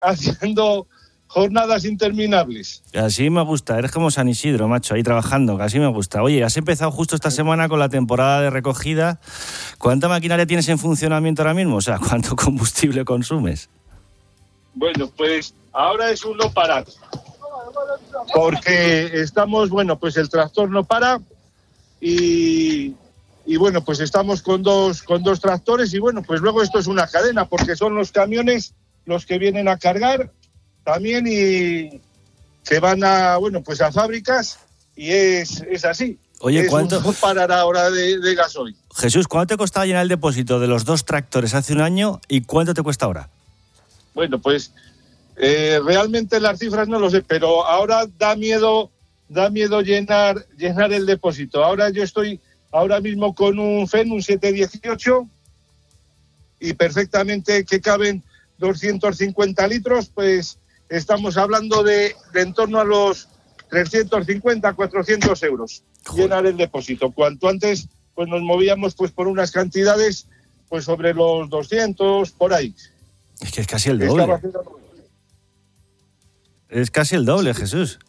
haciendo jornadas interminables. Así me gusta, eres como San Isidro, macho, ahí trabajando, que así me gusta. Oye, has empezado justo esta semana con la temporada de recogida. ¿Cuánta maquinaria tienes en funcionamiento ahora mismo? O sea, ¿cuánto combustible consumes? Bueno, pues ahora es un no parar. Porque estamos, bueno, pues el tractor no para y bueno, pues estamos con dos tractores y bueno, pues luego esto es una cadena porque son los camiones los que vienen a cargar también y que van a, bueno, pues a fábricas y es así. Oye, ¿cuánto? No parar ahora de gasoil. Jesús, ¿cuánto te costaba llenar el depósito de los 2 tractores hace un año y cuánto te cuesta ahora? Bueno, pues realmente las cifras no lo sé, pero ahora da miedo llenar el depósito. Ahora yo estoy ahora mismo con un FEN, un 718, y perfectamente que caben 250 litros, pues estamos hablando de en torno a los 350, 400 euros. Joder. Llenar el depósito. Cuanto antes, pues nos movíamos pues por unas cantidades pues sobre los 200, por ahí. Es que es casi el doble. Es casi el doble, Jesús.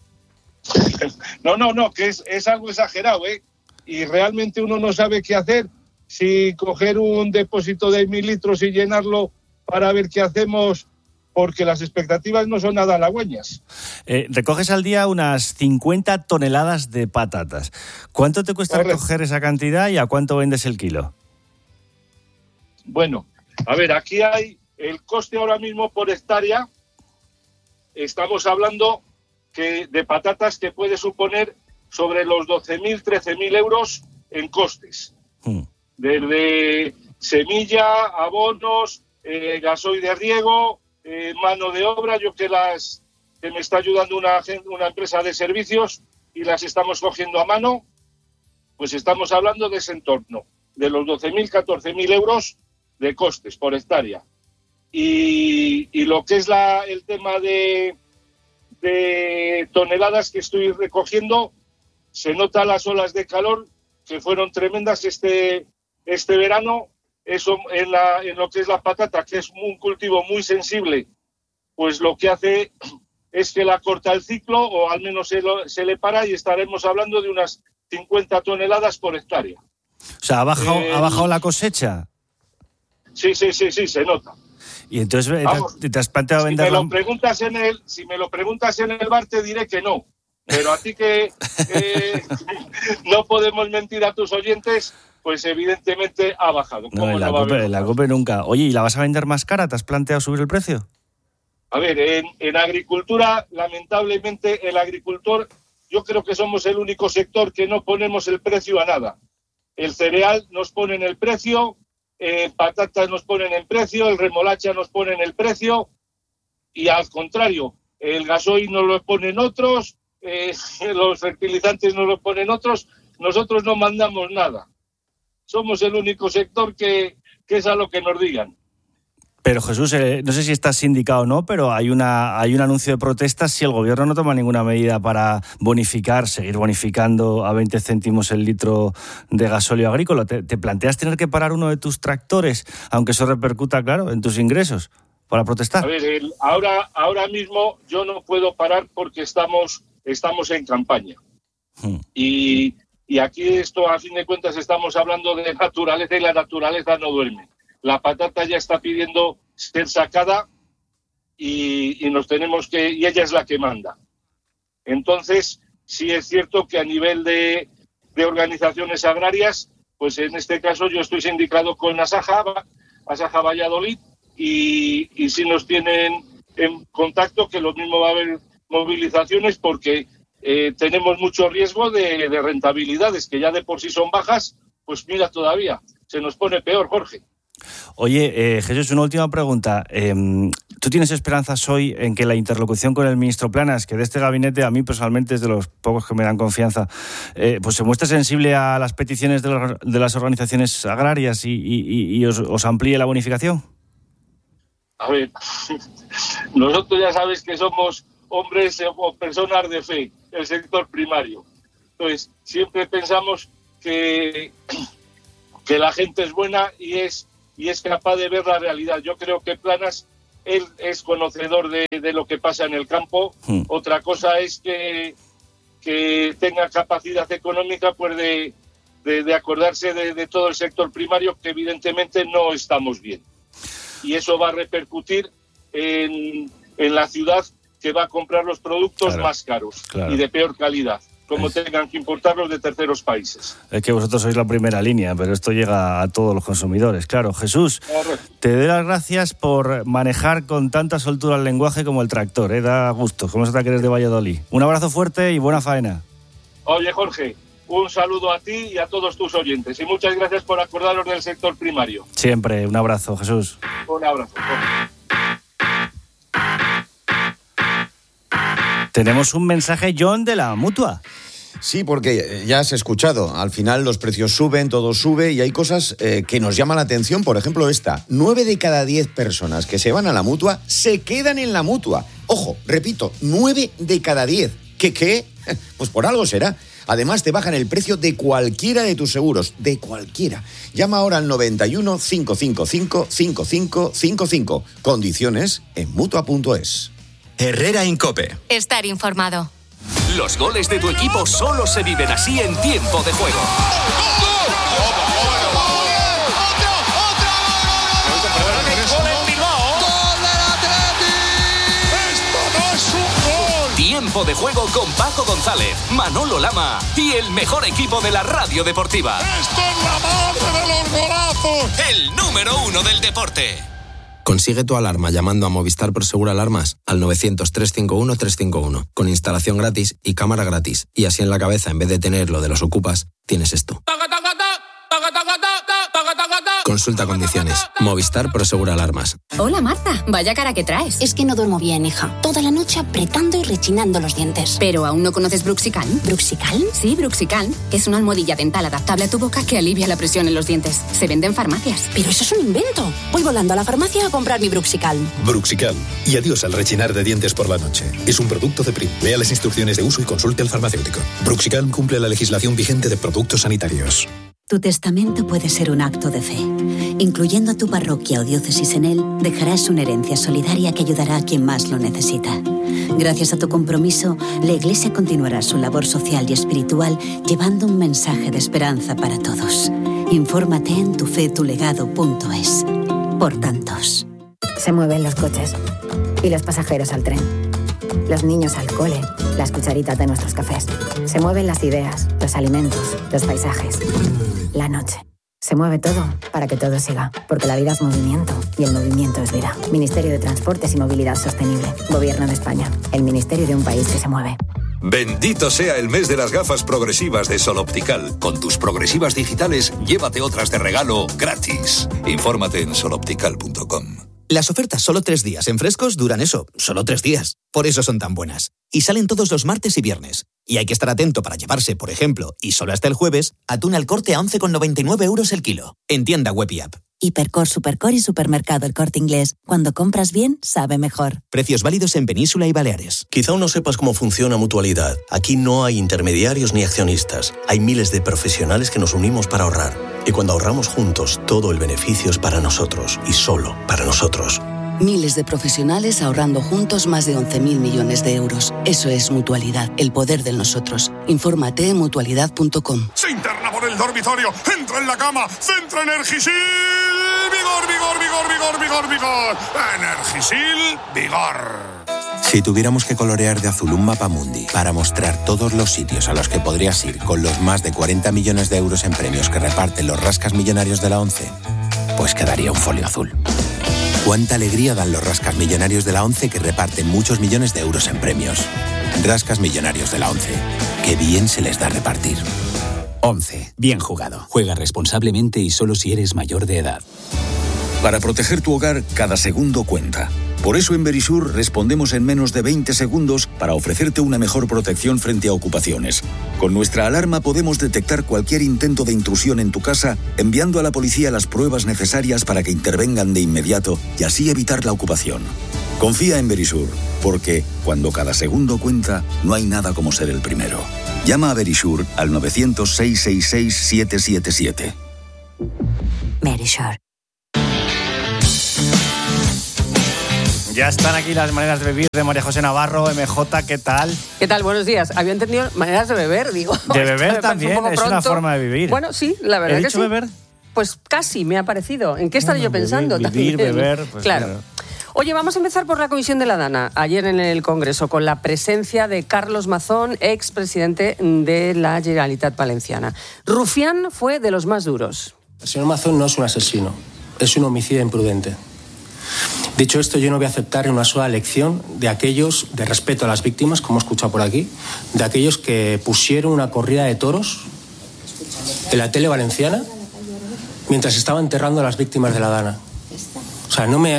No, que es algo exagerado, ¿eh? Y realmente uno no sabe qué hacer, si coger un depósito de 1.000 litros y llenarlo para ver qué hacemos, porque las expectativas no son nada halagüeñas. Recoges al día unas 50 toneladas de patatas. ¿Cuánto te cuesta recoger esa cantidad y a cuánto vendes el kilo? Bueno, a ver, aquí hay el coste ahora mismo por hectárea. Estamos hablando que de patatas que puede suponer sobre los 12.000, 13.000 euros en costes. Desde semilla, abonos, gasoil de riego, mano de obra, yo que me está ayudando una empresa de servicios y las estamos cogiendo a mano, pues estamos hablando de ese entorno, de los 12.000, 14.000 euros de costes por hectárea. Y lo que es el tema de toneladas que estoy recogiendo, se nota las olas de calor que fueron tremendas este verano. Eso en lo que es la patata, que es un cultivo muy sensible, pues lo que hace es que la corta el ciclo o al menos se le para y estaremos hablando de unas 50 toneladas por hectárea. O sea, ¿ha bajado la cosecha? Sí, se nota. Y entonces te has planteado venderlo. Si me lo preguntas en el bar te diré que no, pero a ti que no podemos mentir a tus oyentes, pues evidentemente ha bajado. No, en la COPE nunca. Oye, ¿y la vas a vender más cara? ¿Te has planteado subir el precio? A ver, en agricultura, lamentablemente el agricultor, yo creo que somos el único sector que no ponemos el precio a nada. El cereal nos ponen el precio, patatas nos ponen el precio, el remolacha nos ponen el precio y al contrario, el gasoil nos lo ponen otros, los fertilizantes nos lo ponen otros, nosotros no mandamos nada. Somos el único sector que es a lo que nos digan. Pero Jesús, no sé si estás sindicado o no, pero hay un anuncio de protestas si el gobierno no toma ninguna medida para seguir bonificando a 20 céntimos el litro de gasóleo agrícola. ¿Te planteas tener que parar uno de tus tractores, aunque eso repercuta, claro, en tus ingresos, para protestar? A ver, ahora mismo yo no puedo parar porque estamos en campaña. Y aquí esto, a fin de cuentas, estamos hablando de naturaleza y la naturaleza no duerme. La patata ya está pidiendo ser sacada y nos tenemos que, y ella es la que manda. Entonces, sí es cierto que a nivel de organizaciones agrarias, pues en este caso yo estoy sindicado con Asaja Valladolid, y si nos tienen en contacto, que lo mismo va a haber movilizaciones porque tenemos mucho riesgo de rentabilidades, que ya de por sí son bajas, pues mira, todavía se nos pone peor, Jorge. Oye, Jesús, una última pregunta. ¿Tú tienes esperanzas hoy en que la interlocución con el ministro Planas, que de este gabinete a mí personalmente es de los pocos que me dan confianza, pues se muestre sensible a las peticiones de las organizaciones agrarias y os amplíe la bonificación? A ver, nosotros ya sabes que somos hombres o personas de fe, el sector primario. Entonces, siempre pensamos que la gente es buena y es capaz de ver la realidad. Yo creo que Planas él es conocedor de lo que pasa en el campo. Otra cosa es que tenga capacidad económica pues de acordarse de todo el sector primario, que evidentemente no estamos bien. Y eso va a repercutir en la ciudad, que va a comprar los productos más caros y de peor calidad, como tengan que importarlos de terceros países. Es que vosotros sois la primera línea, pero esto llega a todos los consumidores. Claro, Jesús, te doy las gracias por manejar con tanta soltura el lenguaje como el tractor, da gusto, como se te que eres de Valladolid. Un abrazo fuerte y buena faena. Oye, Jorge, un saludo a ti y a todos tus oyentes, y muchas gracias por acordaros del sector primario. Siempre, un abrazo, Jesús. Un abrazo, Jorge. Tenemos un mensaje, John, de la Mutua. Sí, porque ya has escuchado, al final los precios suben, todo sube, y hay cosas que nos llaman la atención. Por ejemplo, esta: 9 de cada 10 personas que se van a la Mutua se quedan en la Mutua. Ojo, repito, 9 de cada 10. ¿Qué? Pues por algo será. Además, te bajan el precio de cualquiera de tus seguros, de cualquiera. Llama ahora al 91 555 5555. Condiciones en Mutua.es. Herrera Incope. Estar informado. Los goles de tu equipo solo se viven así en tiempo de juego. Tiempo de juego con Paco González, Manolo Lama y el mejor equipo de la radio deportiva. ¡Esto es la madre de los golazos! El número 1 del deporte. Consigue tu alarma llamando a Movistar Prosegur Alarmas al 900-351-351, con instalación gratis y cámara gratis. Y así en la cabeza, en vez de tener lo de los ocupas, tienes esto. Consulta condiciones. Movistar Prosegur Alarmas. Hola, Marta. Vaya cara que traes. Es que no duermo bien, hija. Toda la noche apretando y rechinando los dientes. ¿Pero aún no conoces Bruxicalm? ¿Bruxicalm? Sí, Bruxicalm. Es una almohadilla dental adaptable a tu boca que alivia la presión en los dientes. Se vende en farmacias. Pero eso es un invento. Voy volando a la farmacia a comprar mi Bruxicalm. Bruxicalm. Y adiós al rechinar de dientes por la noche. Es un producto de PRI. Lea las instrucciones de uso y consulte al farmacéutico. Bruxicalm cumple la legislación vigente de productos sanitarios. Tu testamento puede ser un acto de fe. Incluyendo a tu parroquia o diócesis en él, dejarás una herencia solidaria que ayudará a quien más lo necesita. Gracias a tu compromiso, la Iglesia continuará su labor social y espiritual, llevando un mensaje de esperanza para todos. Infórmate en tufetulegado.es. Por tantos. Se mueven los coches y los pasajeros al tren. Los niños al cole, las cucharitas de nuestros cafés. Se mueven las ideas, los alimentos, los paisajes. La noche. Se mueve todo para que todo siga, porque la vida es movimiento y el movimiento es vida. Ministerio de Transportes y Movilidad Sostenible. Gobierno de España. El ministerio de un país que se mueve. Bendito sea el mes de las gafas progresivas de Sol Optical. Con tus progresivas digitales, llévate otras de regalo gratis. Infórmate en soloptical.com. Las ofertas solo 3 días en Frescos duran eso, solo 3 días. Por eso son tan buenas. Y salen todos los martes y viernes. Y hay que estar atento para llevarse, por ejemplo, y solo hasta el jueves, atún al Corte a 11,99 € el kilo. En tienda web y app. Hipercor, Supercor y Supermercado El Corte Inglés. Cuando compras bien, sabe mejor. Precios válidos en Península y Baleares. Quizá aún no sepas cómo funciona Mutualidad. Aquí no hay intermediarios ni accionistas. Hay miles de profesionales que nos unimos para ahorrar. Y cuando ahorramos juntos, todo el beneficio es para nosotros y solo para nosotros. Miles de profesionales ahorrando juntos más de 11.000 millones de euros. Eso es Mutualidad, el poder del nosotros. Infórmate en mutualidad.com. Se interna por el dormitorio, entra en la cama, centra Energisil. Vigor, vigor, vigor, vigor, vigor, vigor. Energisil, vigor. Si tuviéramos que colorear de azul un mapamundi para mostrar todos los sitios a los que podrías ir con los más de 40 millones de euros en premios que reparten los rascas millonarios de la ONCE, pues quedaría un folio azul. Cuánta alegría dan los rascas millonarios de la ONCE que reparten muchos millones de euros en premios. Rascas millonarios de la ONCE. Qué bien se les da repartir. ONCE. Bien jugado. Juega responsablemente y solo si eres mayor de edad. Para proteger tu hogar, cada segundo cuenta. Por eso en Verisur respondemos en menos de 20 segundos para ofrecerte una mejor protección frente a ocupaciones. Con nuestra alarma podemos detectar cualquier intento de intrusión en tu casa, enviando a la policía las pruebas necesarias para que intervengan de inmediato y así evitar la ocupación. Confía en Verisur, porque cuando cada segundo cuenta, no hay nada como ser el primero. Llama a Verisur al 900-666-777. Verisur. Ya están aquí las maneras de vivir de María José Navarro, MJ, ¿qué tal? ¿Qué tal? Buenos días. Había entendido maneras de beber, digo. De beber también, es una forma de vivir. Bueno, sí, la verdad que sí. beber? Pues casi me ha parecido. ¿En qué estaré yo pensando? Vivir, beber, pues claro. Oye, vamos a empezar por la Comisión de la Dana, ayer en el Congreso, con la presencia de Carlos Mazón, expresidente de la Generalitat Valenciana. Rufián fue de los más duros. El señor Mazón no es un asesino, es un homicida imprudente. Dicho esto, yo no voy a aceptar una sola lección de aquellos, de respeto a las víctimas, como he escuchado por aquí, de aquellos que pusieron una corrida de toros en la tele valenciana mientras estaba enterrando a las víctimas de la Dana. O sea, no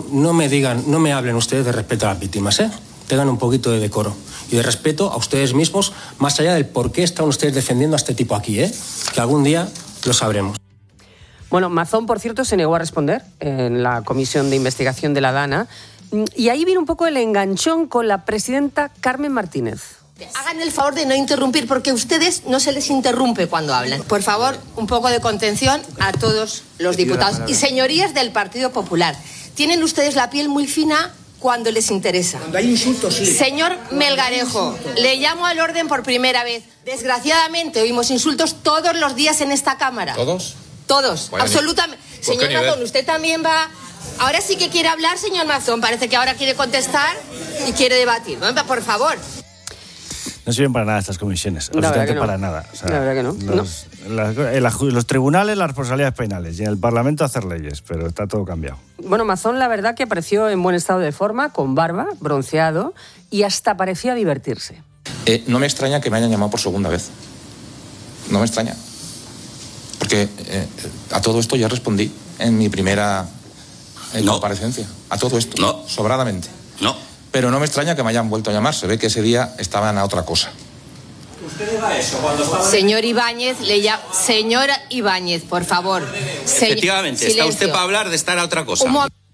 me hablen ustedes de respeto a las víctimas, ¿eh? Tengan un poquito de decoro y de respeto a ustedes mismos, más allá del por qué están ustedes defendiendo a este tipo aquí, ¿eh? Que algún día lo sabremos. Bueno, Mazón, por cierto, se negó a responder en la comisión de investigación de la Dana. Y ahí viene un poco el enganchón con la presidenta Carmen Martínez. Hagan el favor de no interrumpir, porque a ustedes no se les interrumpe cuando hablan. Por favor, un poco de contención a todos los diputados y señorías del Partido Popular. Tienen ustedes la piel muy fina cuando les interesa. Cuando hay insultos, sí. Señor Melgarejo, le llamo al orden por primera vez. Desgraciadamente oímos insultos todos los días en esta Cámara. ¿Todos? Todos, bueno, absolutamente. Señor Mazón, usted también va... Ahora sí que quiere hablar, señor Mazón. Parece que ahora quiere contestar y quiere debatir. Por favor. No sirven para nada estas comisiones, absolutamente no. Para nada. O sea, la verdad que no. Los tribunales, las responsabilidades penales, y en el Parlamento hacer leyes, pero está todo cambiado. Bueno, Mazón, la verdad que apareció en buen estado de forma, con barba, bronceado, y hasta parecía divertirse. No me extraña que me hayan llamado por segunda vez. No me extraña. Porque a todo esto ya respondí en mi primera comparecencia. A todo esto. No. Sobradamente. No. Pero no me extraña que me hayan vuelto a llamar. Se ve que ese día estaban a otra cosa. ¿Usted diga eso cuando estaba... Señor Ibáñez, Señora Ibáñez, por favor. Efectivamente, silencio. Está usted para hablar de estar a otra cosa.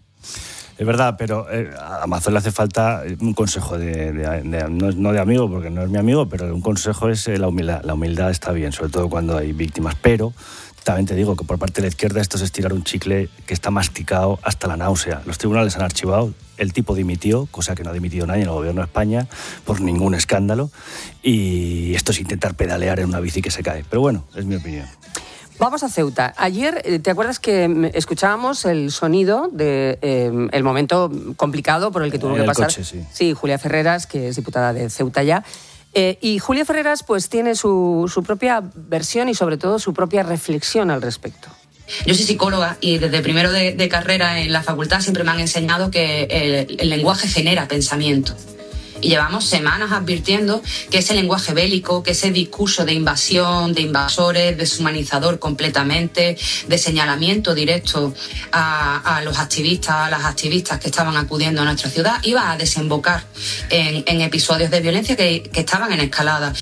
Es verdad, pero a Mazón le hace falta un consejo no de amigo, porque no es mi amigo, pero un consejo es la humildad. La humildad está bien, sobre todo cuando hay víctimas, pero también te digo que por parte de la izquierda esto es estirar un chicle que está masticado hasta la náusea. Los tribunales han archivado, el tipo dimitió, cosa que no ha dimitido nadie en el gobierno de España, por ningún escándalo, y esto es intentar pedalear en una bici que se cae. Pero bueno, es mi opinión. Vamos a Ceuta. Ayer, ¿te acuerdas que escuchábamos el sonido de el momento complicado por el que tuvo que pasar? Coche, sí. Sí, Julia Ferreras, que es diputada de Ceuta ya. Y Julia Ferreras pues tiene su propia versión y sobre todo su propia reflexión al respecto. Yo soy psicóloga y desde primero de carrera en la facultad siempre me han enseñado que el lenguaje genera pensamiento. Y llevamos semanas advirtiendo que ese lenguaje bélico, que ese discurso de invasión, de invasores, deshumanizador completamente, de señalamiento directo a los activistas, a las activistas que estaban acudiendo a nuestra ciudad, iba a desembocar en episodios de violencia que estaban en escalada.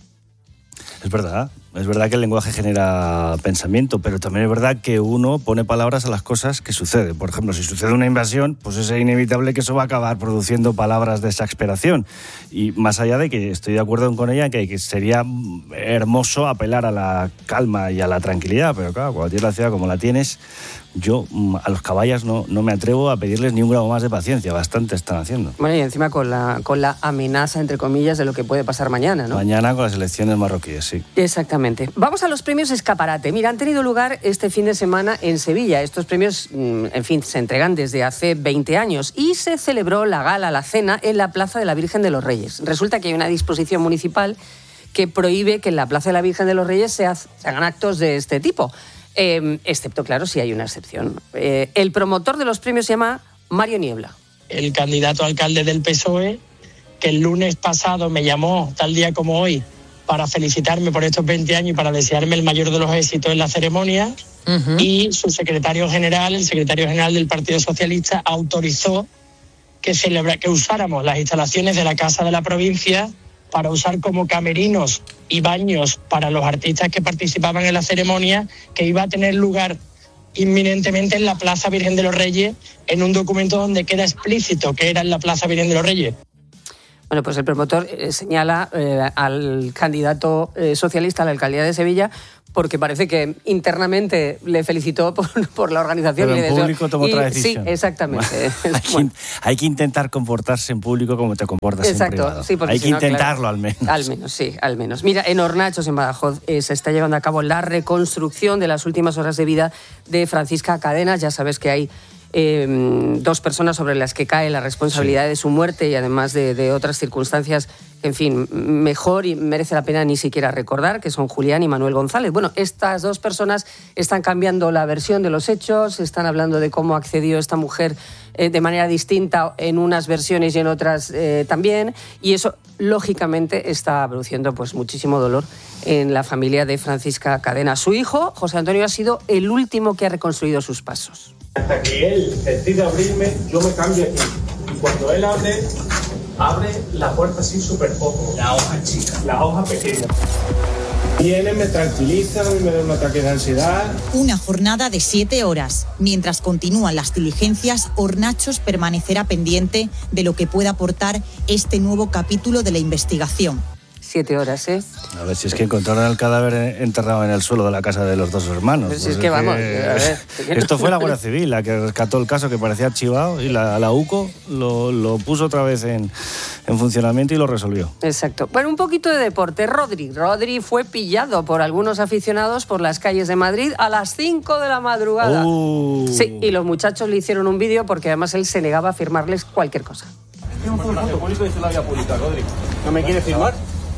Es verdad que el lenguaje genera pensamiento, pero también es verdad que uno pone palabras a las cosas que suceden. Por ejemplo, si sucede una invasión, pues es inevitable que eso va a acabar produciendo palabras de exasperación. Y más allá de que estoy de acuerdo con ella, que sería hermoso apelar a la calma y a la tranquilidad, pero claro, cuando tienes la ciudad como la tienes, yo a los caballas no me atrevo a pedirles ni un grado más de paciencia, bastante están haciendo. Bueno, y encima con la amenaza, entre comillas, de lo que puede pasar mañana, ¿no? Mañana con las elecciones marroquíes, sí. Exactamente. Vamos a los premios Escaparate. Mira, han tenido lugar este fin de semana en Sevilla. Estos premios, en fin, se entregan desde hace 20 años y se celebró la gala, la cena, en la Plaza de la Virgen de los Reyes. Resulta que hay una disposición municipal que prohíbe que en la Plaza de la Virgen de los Reyes se hagan actos de este tipo. Excepto, claro, si hay una excepción. El promotor de los premios se llama Mario Niebla. El candidato a alcalde del PSOE, que el lunes pasado me llamó, tal día como hoy, para felicitarme por estos 20 años y para desearme el mayor de los éxitos en la ceremonia. Y su secretario general, el secretario general del Partido Socialista, autorizó que usáramos las instalaciones de la Casa de la Provincia para usar como camerinos y baños para los artistas que participaban en la ceremonia, que iba a tener lugar inminentemente en la Plaza Virgen de los Reyes, en un documento donde queda explícito que era en la Plaza Virgen de los Reyes. Bueno, pues el promotor señala al candidato socialista a la alcaldía de Sevilla porque parece que internamente le felicitó por la organización. Pero y en público tomó otra decisión. Sí, exactamente. Bueno, hay que intentar comportarse en público como te comportas en privado. Sí, hay que intentarlo, al menos. Al menos, sí, al menos. Mira, en Hornachos, en Badajoz, se está llevando a cabo la reconstrucción de las últimas horas de vida de Francisca Cadena. Ya sabes que hay 2 personas sobre las que cae la responsabilidad de su muerte y además de otras circunstancias, en fin, mejor y merece la pena ni siquiera recordar, que son Julián y Manuel González. Bueno, estas 2 personas están cambiando la versión de los hechos, están hablando de cómo accedió esta mujer de manera distinta en unas versiones y en otras también, y eso lógicamente está produciendo pues muchísimo dolor en la familia de Francisca Cadena. Su hijo, José Antonio, ha sido el último que ha reconstruido sus pasos. Hasta que él decide abrirme, yo me cambio aquí. Y cuando él abre la puerta así súper poco. La hoja chica. La hoja pequeña. Vienen, me tranquilizan y me dan un ataque de ansiedad. Una jornada de 7 horas. Mientras continúan las diligencias, Hornachos permanecerá pendiente de lo que pueda aportar este nuevo capítulo de la investigación. 7 horas, ¿eh? A ver, si es que encontraron el cadáver enterrado en el suelo de la casa de los 2 hermanos. Pues si es que vamos, a ver. Esto fue la Guardia Civil la que rescató el caso, que parecía archivado, y la UCO lo puso otra vez en funcionamiento y lo resolvió. Exacto. Bueno, un poquito de deporte. Rodri fue pillado por algunos aficionados por las calles de Madrid a las 5 de la madrugada. Sí, y los muchachos le hicieron un vídeo porque además él se negaba a firmarles cualquier cosa. Tengo un foto público y se la voy a publicar, Rodri. ¿No me quiere firmar?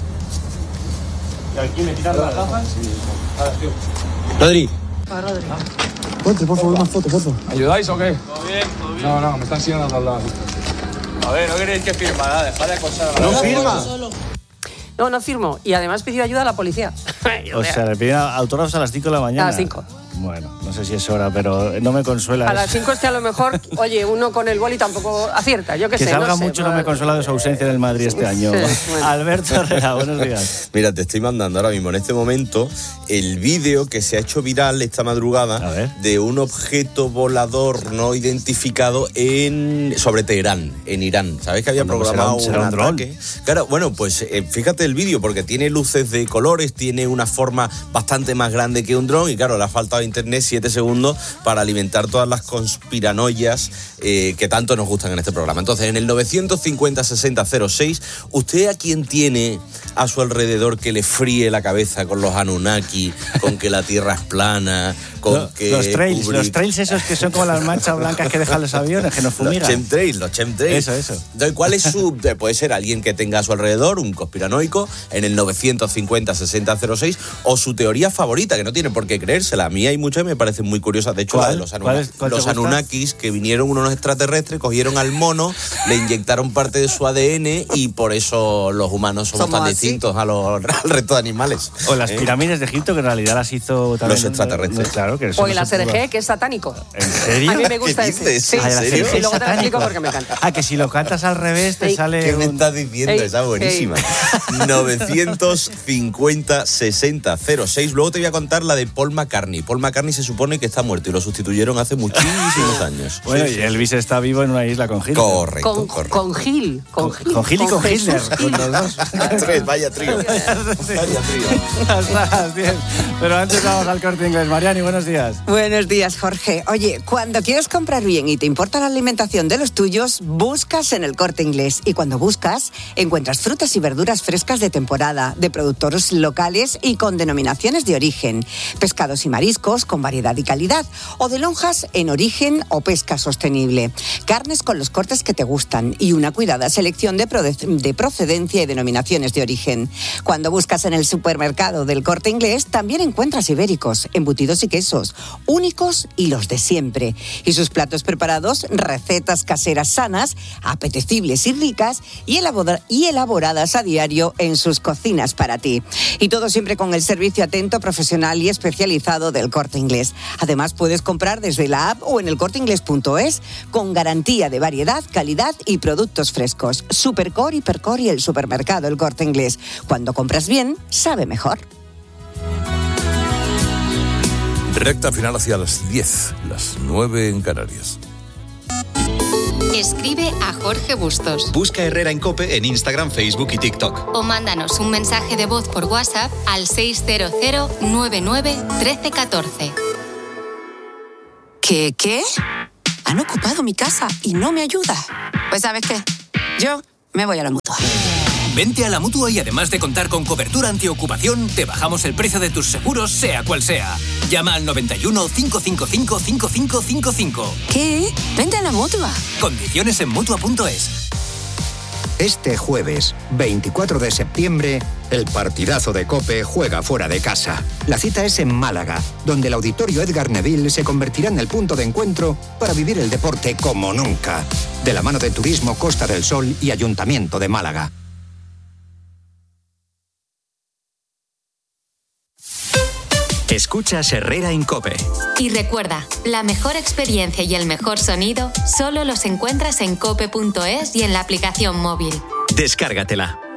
Y aquí me tiran las gafas. Rodri. Ponte, por favor, una foto, por favor. ¿Ayudáis o qué? ¿Todo bien? No, me están siguiendo a todos lados. A ver, no queréis que firma nada, dejad de acosar. ¿No firma? No firmó. Y además pidió ayuda a la policía. O sea, le piden autógrafos a las 5 de la mañana. A las 5. Bueno, no sé si es hora, pero no me consuela. A las 5 es que a lo mejor, oye, uno con el boli tampoco acierta, yo qué sé. Que salga no sé, mucho no me consuela de su ausencia en el Madrid este año. Sí, bueno. Alberto Herrera, buenos días. Mira, te estoy mandando ahora mismo, en este momento, el vídeo que se ha hecho viral esta madrugada de un objeto volador no identificado sobre Teherán, en Irán. ¿Sabes que había programado un ataque? Claro, bueno, pues fíjate el vídeo, porque tiene luces de colores, tiene una forma bastante más grande que un dron y claro, le ha faltado a internet 7 segundos para alimentar todas las conspiranoias que tanto nos gustan en este programa. Entonces, en el 950-6006, ¿usted a quién tiene a su alrededor que le fríe la cabeza con los Anunnaki, con que la Tierra es plana, con que... Los trails esos que son como las manchas blancas que dejan los aviones, que nos fumigan. Los chemtrails. Eso. Entonces, ¿cuál es su...? Puede ser alguien que tenga a su alrededor, un conspiranoico, en el 950-6006, o su teoría favorita, que no tiene por qué creérsela. A mí hay muchas que me parecen muy curiosas. De hecho, la de los Anunnakis, que vinieron unos extraterrestres, cogieron al mono, le inyectaron parte de su ADN y por eso los humanos somos tan distintos al resto de animales. O las pirámides de Egipto, que en realidad las hizo también los extraterrestres. Claro, que o el ASRG, que es satánico. ¿En serio? A mí me gusta ese. Sí, ¿En serio? Y luego te lo explico porque me encanta. Que si lo cantas al revés te sale... ¿Qué me estás diciendo? Está buenísima. 950-6006. Luego te voy a contar la de Paul McCartney. Paul McCartney se supone que está muerto y lo sustituyeron hace muchísimos años. Bueno, y Elvis está vivo en una isla con Hitler. Correcto. Con Gil. Con Gil y con Hitler. Con los dos. Vaya trío. Hasta las 10. Pero antes vamos al Corte Inglés. Mariani, buenos días. Buenos días, Jorge. Oye, cuando quieres comprar bien y te importa la alimentación de los tuyos, buscas en el Corte Inglés. Y cuando buscas, encuentras frutas y verduras frescas de temporada, de productores locales y con denominaciones de origen, pescados y mariscos con variedad y calidad, o de lonjas en origen o pesca sostenible, carnes con los cortes que te gustan y una cuidada selección de procedencia y denominaciones de origen. Cuando buscas en el supermercado del Corte Inglés, también encuentras ibéricos, embutidos y quesos, únicos y los de siempre. Y sus platos preparados, recetas caseras sanas, apetecibles y ricas y elaboradas a diario en sus cocinas para ti. Y todo siempre con el servicio atento, profesional y especializado del Corte Inglés. Además, puedes comprar desde la app o en elcorteinglés.es con garantía de variedad, calidad y productos frescos. Supercore, Hipercore y el supermercado El Corte Inglés. Cuando compras bien, sabe mejor. Recta final hacia las 10, las 9 en Canarias. escribe a Jorge Bustos. Busca Herrera en COPE en Instagram, Facebook y TikTok. O mándanos un mensaje de voz por WhatsApp al 600 99 1314. ¿Qué? Han ocupado mi casa y no me ayuda. Pues ¿sabes qué? Yo me voy a la Mutua. Vente a la Mutua y además de contar con cobertura antiocupación, te bajamos el precio de tus seguros, sea cual sea. Llama al 91 555 5555. ¿Qué? Vente a la Mutua. Condiciones en Mutua.es. Este jueves, 24 de septiembre, el partidazo de COPE juega fuera de casa. La cita es en Málaga, donde el Auditorio Edgar Neville se convertirá en el punto de encuentro para vivir el deporte como nunca. De la mano de Turismo Costa del Sol y Ayuntamiento de Málaga. Escuchas Herrera en COPE. Y recuerda, la mejor experiencia y el mejor sonido solo los encuentras en cope.es y en la aplicación móvil. Descárgatela.